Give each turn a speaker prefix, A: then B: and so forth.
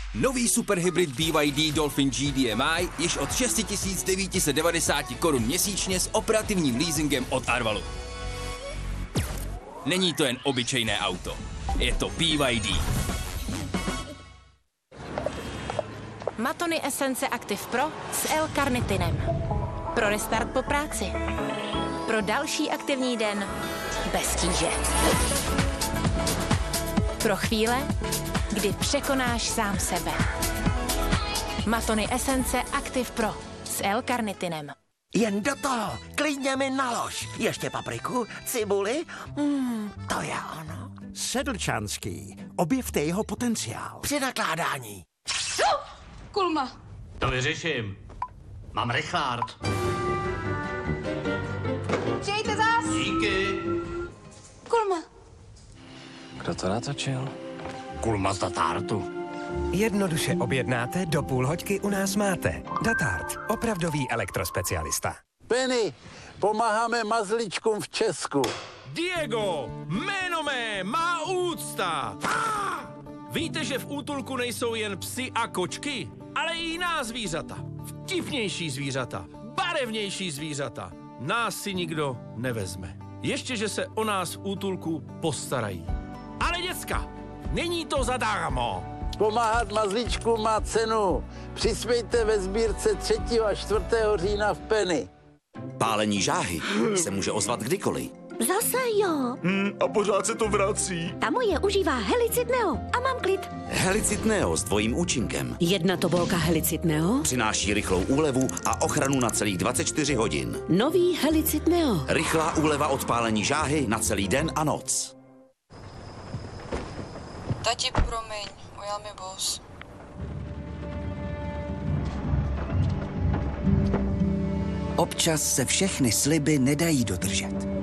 A: Nový superhybrid BYD Dolphin GDMI již od 6990 korun měsíčně s operativním leasingem od Arvalu. Není to jen obyčejné auto, je to BYD.
B: Matony Essence Active Pro s L-karnitinem. Pro restart po práci. Pro další aktivní den bez tíže. Pro chvíle, kdy překonáš sám sebe. Matony Essence Active Pro s L-karnitinem.
C: Jen do toho, klidně mi nalož. Ještě papriku, cibuli, to je ono.
D: Sedlčanský, objevte jeho potenciál.
C: Při nakládání.
E: Kulma.
F: To vyřeším. Mám rychlárd.
E: Přijďte zas.
F: Díky.
E: Kulma.
G: Kdo to natočil?
F: Kulma z Datártu.
H: Jednoduše objednáte, do půl hoďky u nás máte. Datart, opravdový elektrospecialista.
I: Penny, pomáháme mazlíčkům v Česku.
J: Diego, jméno mé má úcta. Víte, že v útulku nejsou jen psi a kočky, ale i jiná zvířata. Vtipnější zvířata, barevnější zvířata. Nás si nikdo nevezme. Ještě, že se o nás v útulku postarají. Ale děcka, není to zadarmo.
I: Pomáhat mazlíčkům má cenu. Přispějte ve sbírce 3. a 4. října v Penny.
K: Pálení žáhy se může ozvat kdykoliv.
L: Zase jo.
M: A pořád se to vrací.
L: Ta moje užívá Helicid Neo a mám klid.
K: Helicid Neo s dvojím účinkem.
L: Jedna tobolka Helicid Neo
K: Přináší rychlou úlevu a ochranu na celých 24 hodin.
L: Nový Helicid Neo.
K: Rychlá úleva od pálení žáhy na celý den a noc.
E: Tati, promiň, ujel mi bus.
C: Občas se všechny sliby nedají dodržet.